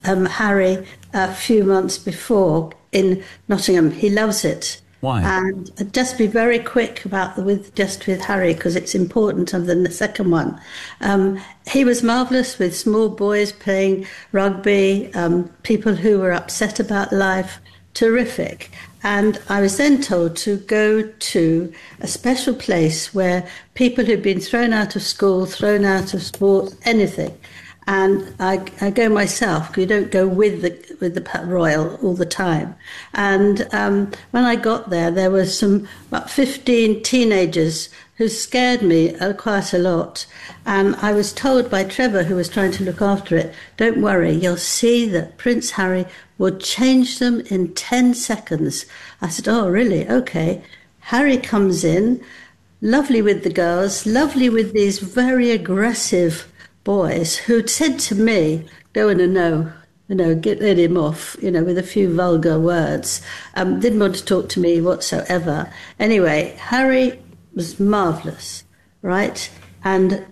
Harry a few months before in Nottingham. He loves it. Why? And just be very quick with Harry, because it's important than the second one. He was marvellous with small boys playing rugby, people who were upset about life. Terrific. And I was then told to go to a special place where people who'd been thrown out of school, thrown out of sport, anything. And I go myself, because you don't go with the royal all the time. And when I got there, there was about 15 teenagers who scared me quite a lot. And I was told by Trevor, who was trying to look after it, don't worry, you'll see that Prince Harry would change them in 10 seconds. I said, oh, really? Okay. Harry comes in, lovely with the girls, lovely with these very aggressive boys who'd said to me, go in and get rid of him off, with a few vulgar words. Didn't want to talk to me whatsoever. Anyway, Harry was marvellous, right? And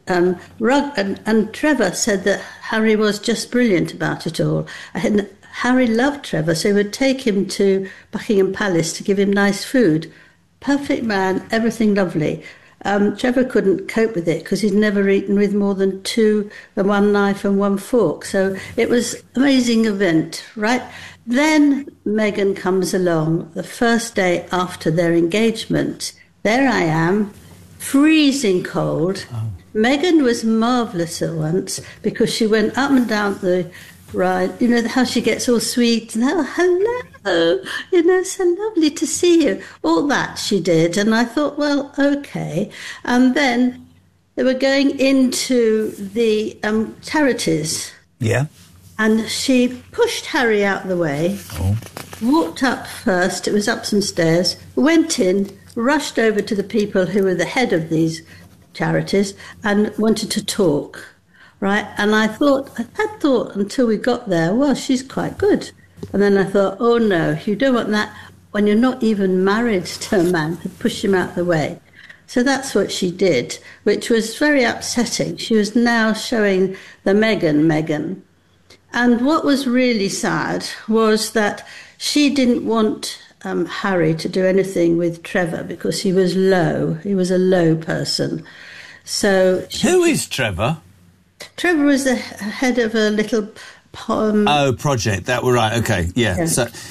Trevor said that Harry was just brilliant about it all. And Harry loved Trevor, so he would take him to Buckingham Palace to give him nice food. Perfect man, everything lovely. Trevor couldn't cope with it because he'd never eaten with more than one knife and one fork. So it was an amazing event, right? Then Meghan comes along the first day after their engagement. There I am, freezing cold. Oh. Meghan was marvellous at once because she went up and down the ride. How she gets all sweet and, oh, hello, so lovely to see you. All that she did. And I thought, well, okay. And then they were going into the charities. Yeah. And she pushed Harry out of the way, walked up first, it was up some stairs, went in, rushed over to the people who were the head of these charities and wanted to talk. Right, and I had thought until we got there, well, she's quite good. And then I thought, oh no, you don't want that when you're not even married to a man, to push him out of the way. So that's what she did, which was very upsetting. She was now showing the Meghan. And what was really sad was that she didn't want Harry to do anything with Trevor because he was low. He was a low person. So who is Trevor? Trevor was the head of a little project. That were right. Okay, yeah.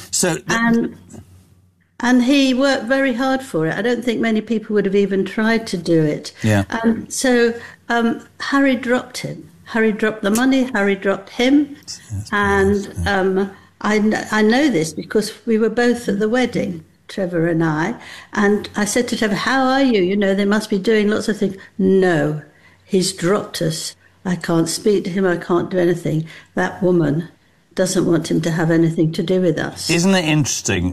And he worked very hard for it. I don't think many people would have even tried to do it. Yeah. So Harry dropped him. Harry dropped the money. Harry dropped him. And I know this because we were both at the wedding, Trevor and I. And I said to Trevor, "How are you? They must be doing lots of things." No, he's dropped us. I can't speak to him, I can't do anything. That woman doesn't want him to have anything to do with us. Isn't it interesting?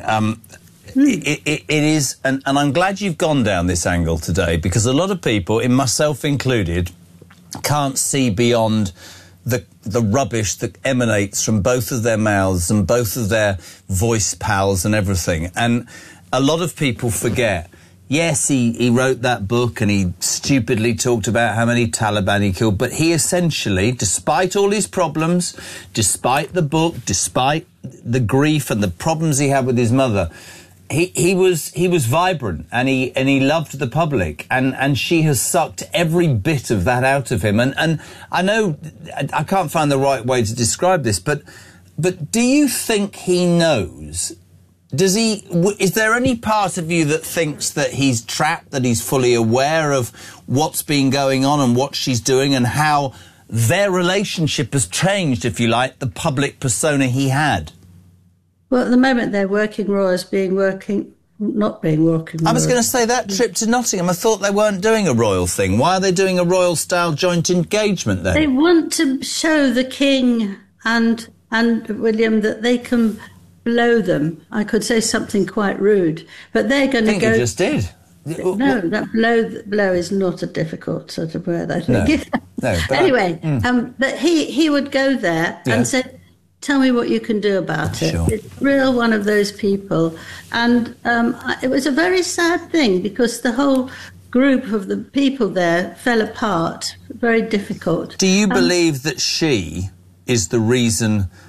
It is, and I'm glad you've gone down this angle today, because a lot of people, in myself included, can't see beyond the rubbish that emanates from both of their mouths and both of their voice pals and everything. And a lot of people forget. Yes, he wrote that book and he stupidly talked about how many Taliban he killed, but he essentially, despite all his problems, despite the book, despite the grief and the problems he had with his mother, he was vibrant and he loved the public, and she has sucked every bit of that out of him. And I know I can't find the right way to describe this, but do you think he knows? Is there any part of you that thinks that he's trapped, that he's fully aware of what's been going on and what she's doing and how their relationship has changed, if you like, the public persona he had? Well, at the moment they're working royals not being working royals. I was going to say that trip to Nottingham, I thought they weren't doing a royal thing. Why are they doing a royal-style joint engagement then? They want to show the King and William that they can blow them. I could say something quite rude, but they're going to go... I think you just did. No, that blow is not a difficult sort of word, I think. No, but anyway, but he would go there and say, tell me what you can do about it. Sure. It's real one of those people. And it was a very sad thing because the whole group of the people there fell apart. Very difficult. Do you believe that she is the reason